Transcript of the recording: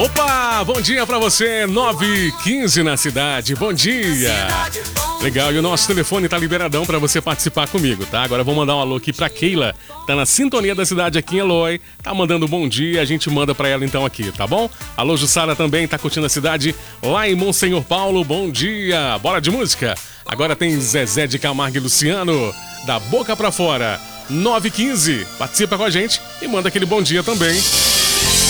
Opa, bom dia pra você, 9h15 na cidade, bom dia. Legal, e o nosso telefone tá liberadão pra você participar comigo, tá? Agora eu vou mandar um alô aqui pra Keila, tá na sintonia da cidade aqui em Eloy, tá mandando um bom dia, a gente manda pra ela então aqui, tá bom? Alô, Jussara também tá curtindo a cidade lá em Monsenhor Paulo, bom dia, bora de música. Agora tem Zezé de Camargo e Luciano, da boca pra fora, 9h15, participa com a gente e manda aquele bom dia também.